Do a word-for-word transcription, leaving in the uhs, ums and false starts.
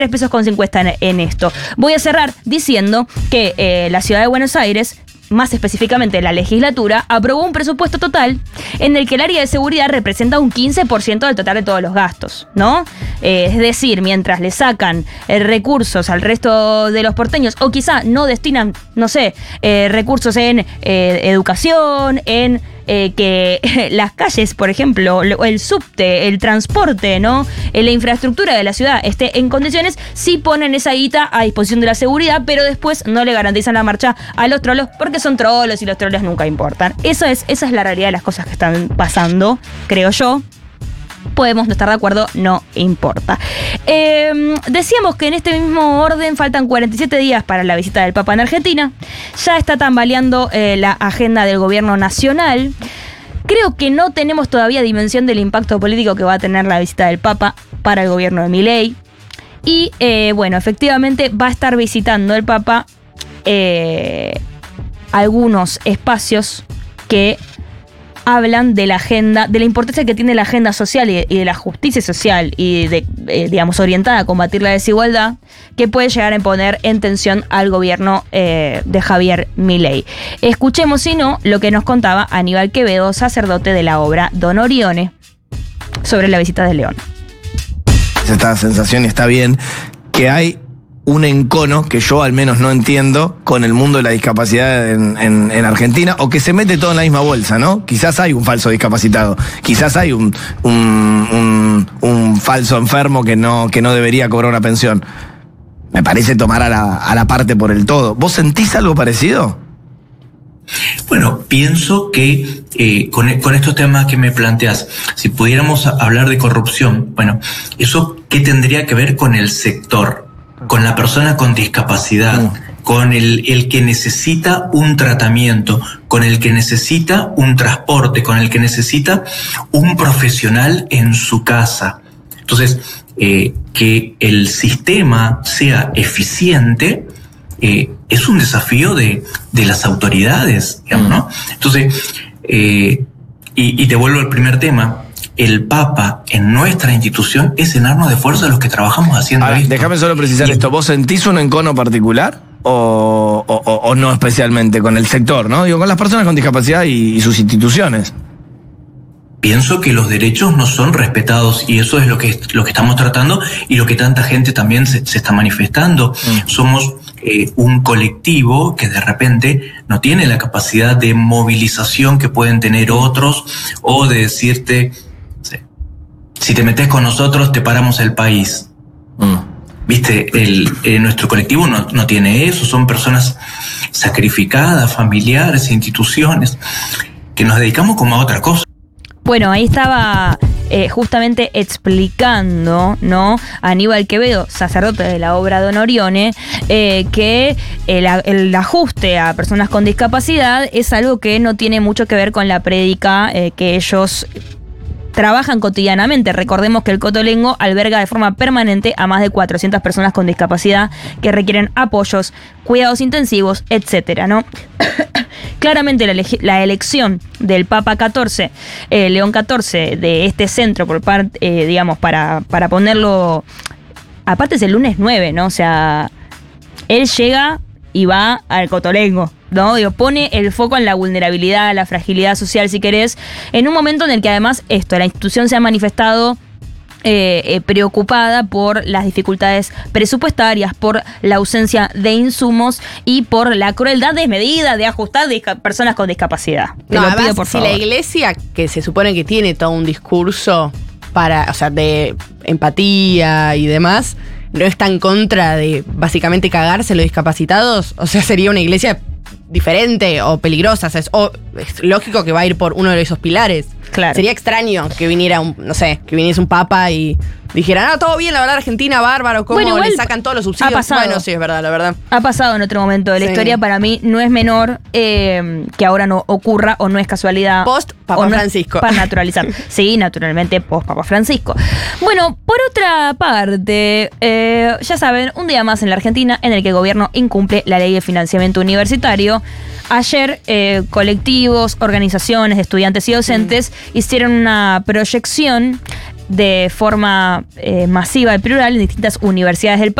tres pesos con cincuenta en, en esto. Voy a cerrar diciendo que eh, la ciudad de Buenos Aires, más específicamente la legislatura, aprobó un presupuesto total en el que el área de seguridad representa un quince por ciento del total de todos los gastos, ¿no? Eh, es decir, mientras le sacan eh, recursos al resto de los porteños, o quizá no destinan, no sé, eh, recursos en eh, educación, en eh, que las calles, por ejemplo, el subte, el transporte, ¿no? Eh, la infraestructura de la ciudad esté en condiciones, sí ponen esa guita a disposición de la seguridad, pero después no le garantizan la marcha a los trolos porque son trolos y los trolos nunca importan. Eso es, esa es la realidad de las cosas que están pasando, creo yo. Podemos no estar de acuerdo, no importa. Eh, decíamos que en este mismo orden faltan cuarenta y siete días para la visita del Papa en Argentina. Ya está tambaleando eh, la agenda del gobierno nacional. Creo que no tenemos todavía dimensión del impacto político que va a tener la visita del Papa para el gobierno de Milei. Y eh, bueno, efectivamente va a estar visitando el Papa eh, algunos espacios que hablan de la agenda, de la importancia que tiene la agenda social y de, y de la justicia social y de, eh, digamos, orientada a combatir la desigualdad, que puede llegar a poner en tensión al gobierno eh, de Javier Milei. Escuchemos, si no, lo que nos contaba Aníbal Quevedo, sacerdote de la obra Don Orione, sobre la visita de León. Esta sensación está bien, que hay un encono que yo al menos no entiendo con el mundo de la discapacidad en, en, en Argentina, o que se mete todo en la misma bolsa, ¿no? Quizás hay un falso discapacitado, quizás hay un, un, un, un falso enfermo que no, que no debería cobrar una pensión. Me parece tomar a la, a la parte por el todo. ¿Vos sentís algo parecido? Bueno, pienso que eh, con, con estos temas que me planteas, si pudiéramos hablar de corrupción, bueno, ¿eso qué tendría que ver con el sector? Con la persona con discapacidad, mm. con el, el que necesita un tratamiento, con el que necesita un transporte, con el que necesita un profesional en su casa. Entonces, eh, que el sistema sea eficiente eh, es un desafío de, de las autoridades, digamos, ¿no? Entonces, eh, y, y te vuelvo al primer tema. El Papa en nuestra institución es el arma de fuerza de los que trabajamos haciendo ver, esto. Déjame solo precisar y, esto. ¿Vos sentís un encono particular o, o, o no especialmente con el sector, no? Digo, con las personas con discapacidad y, y sus instituciones. Pienso que los derechos no son respetados y eso es lo que, lo que estamos tratando y lo que tanta gente también se, se está manifestando. Mm. Somos eh, un colectivo que de repente no tiene la capacidad de movilización que pueden tener otros o de decirte... Si te metes con nosotros, te paramos el país. Mm. Viste, el, el, nuestro colectivo no, no tiene eso. Son personas sacrificadas, familiares, instituciones, que nos dedicamos como a otra cosa. Bueno, ahí estaba eh, justamente explicando, ¿no? Aníbal Quevedo, sacerdote de la obra Don Orione, eh, que el, el ajuste a personas con discapacidad es algo que no tiene mucho que ver con la prédica eh, que ellos trabajan cotidianamente. Recordemos que el Cotolengo alberga de forma permanente a más de cuatrocientas personas con discapacidad que requieren apoyos, cuidados intensivos, etcétera, ¿no? Claramente la, la elección del Papa catorce, eh, León catorce, de este centro, por parte, eh, digamos, para, para ponerlo... Aparte es el lunes nueve, ¿no? O sea, él llega y va al Cotolengo, ¿no? Digo, pone el foco en la vulnerabilidad, la fragilidad social, si querés, en un momento en el que además esto, la institución se ha manifestado eh, eh, preocupada por las dificultades presupuestarias, por la ausencia de insumos y por la crueldad desmedida de ajustar disca- personas con discapacidad. Te no, lo además, pido, por si favor. la iglesia, que se supone que tiene todo un discurso para, o sea, de empatía y demás, no está en contra de básicamente cagarse los discapacitados, o sea, sería una iglesia diferente o peligrosa, o sea, es, o, es lógico que va a ir por uno de esos pilares. Claro. Sería extraño que viniera un, no sé, que viniese un papa y dijera, no, todo bien, la verdad, Argentina, bárbaro, cómo Bueno, le sacan todos los subsidios. ha pasado. Bueno, sí, es verdad, la verdad. Ha pasado en otro momento de la Sí. historia, para mí no es menor eh, que ahora no ocurra o no es casualidad. Post Papa o no Francisco. Para naturalizar. Sí, naturalmente post Papa Francisco. Bueno, por otra parte, eh, ya saben, un día más en la Argentina en el que el gobierno incumple la ley de financiamiento universitario. Ayer eh, colectivos, organizaciones, estudiantes y docentes mm. hicieron una proyección de forma eh, masiva y plural en distintas universidades del país.